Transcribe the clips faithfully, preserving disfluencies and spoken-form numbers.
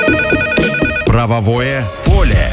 Правовое поле.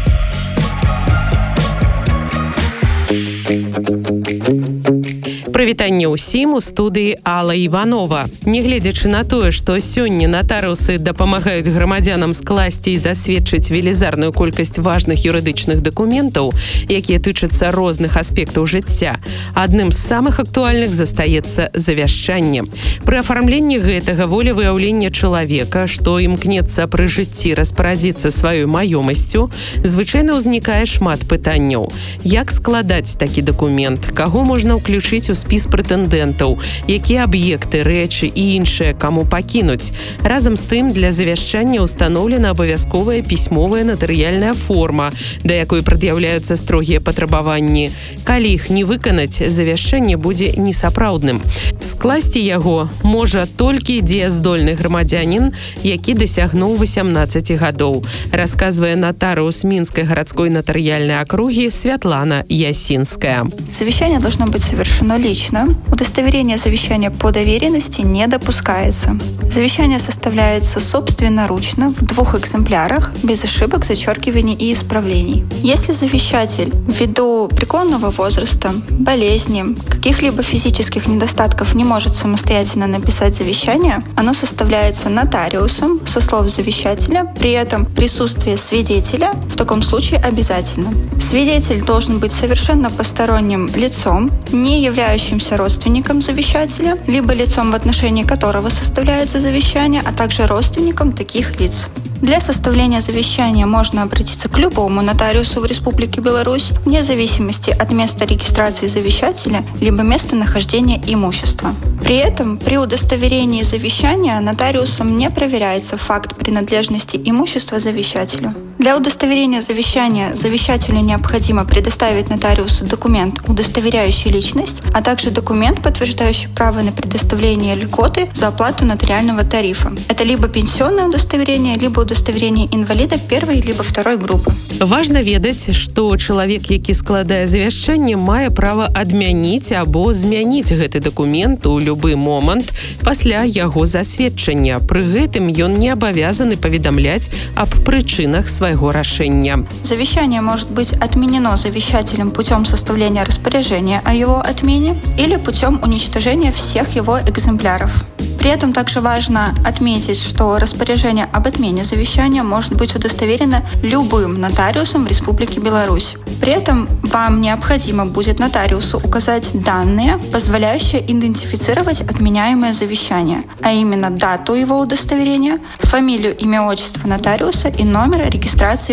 Прывітанне ўсім у студыі Алла Іванова. Нягледзячы на тое, што сёння натарыусы дапамагаюць грамадзянам скласці і засведчыць велізарную колькасць важных юрыдычных дакументаў, якія тычацца розных аспектаў жыцця, адным з самых актуальных застаецца завяшчанне. Пры афармленні гэтага волевыяўлення чалавека, што імкнецца пры жыцці распарадзіцца сваёй маёмасцю, звычайна ўзнікае шмат пытанняў. Як складаць такі дакумент? Каго можна ўключыць у спіс прэтэндэнтаў, якія аб'екты, рэчы і іншыя каму пакінуць. Разам з тым, для завяшчання ўстаноўлена абавязковая пісьмовая натарыяльная форма, да якой прад'яўляюцца строгія патрабаванні. Калі іх не выканаць, завяшчанне будзе несапраўдным. Скласці яго можа толькі дзеяздольны грамадзянін, які дасягнуў васямнаццаці гадоў, расказвае нотариус Минской городской нотариальной округи Святлана Ясинская. Завещание должно быть совершено лично. Удостоверение завещания по доверенности не допускается. Завещание составляется собственноручно в двух экземплярах, без ошибок, зачеркиваний и исправлений. Если завещатель ввиду преклонного возраста, болезни, каких-либо физических недостатков не может самостоятельно написать завещание, оно составляется нотариусом со слов завещателя, при этом присутствие свидетеля в таком случае обязательно. Свидетель должен быть совершенно посторонним лицом, не являющимся родственником завещателя, либо лицом, в отношении которого составляется завещание, а также родственником таких лиц. Для составления завещания можно обратиться к любому нотариусу в Республике Беларусь, вне зависимости от места регистрации завещателя либо местонахождения имущества. При этом при удостоверении завещания нотариусом не проверяется факт принадлежности имущества завещателю. Для удостоверения завещания завещателю необходимо предоставить нотариусу документ, удостоверяющий личность, а также документ, подтверждающий право на предоставление льготы за оплату нотариального тарифа. Это либо пенсионное удостоверение, либо удостоверение инвалида первой либо второй группы. Важна ведаць, што чалавек, які складае завяшчанне, мае права адмяніць або змяніць гэты дакумент у любы момант пасля яго засведчання. Пры гэтым ён не абавязаны паведамляць аб прычынах свайго рашэння. Завещание может быть отменено завещателем путем составления распоряжения о его отмене или путем уничтожения всех его экземпляров. При этом также важно отметить, что распоряжение об отмене завещания может быть удостоверено любым нотариусом в Республике Беларусь. При этом вам необходимо будет нотариусу указать данные, позволяющие идентифицировать отменяемое завещание, а именно дату его удостоверения, фамилию, имя, отчество нотариуса и номер регистрации